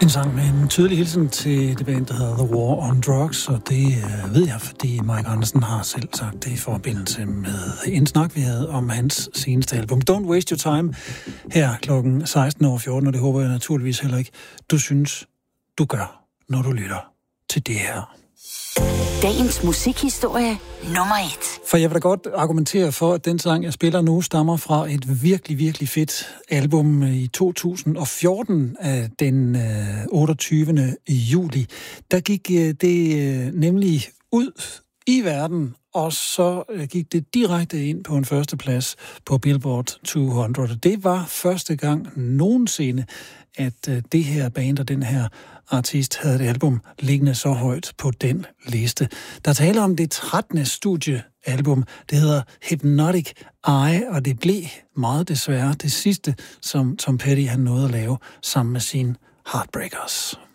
En sang med en tydelig hilsen til det band, der hedder The War on Drugs, og det ved jeg, fordi Mike Andersen har selv sagt det i forbindelse med en snak, vi havde om hans seneste album. Don't Waste Your Time her klokken 16:14, og det håber jeg naturligvis heller ikke, du synes, du gør, når du lytter til det her. Dagens musikhistorie nummer 1. For jeg vil da godt argumentere for, at den sang, jeg spiller nu, stammer fra et virkelig, virkelig fedt album i 2014 af den 28. juli. Der gik det nemlig ud i verden, og så gik det direkte ind på en førsteplads på Billboard 200. Det var første gang nogensinde, at det her band og den her artist havde et album liggende så højt på den liste. Der taler om det 13. studiealbum. Det hedder Hypnotic Eye, og det blev meget desværre det sidste, som Tom Petty han nåede at lave sammen med sine Heartbreakers.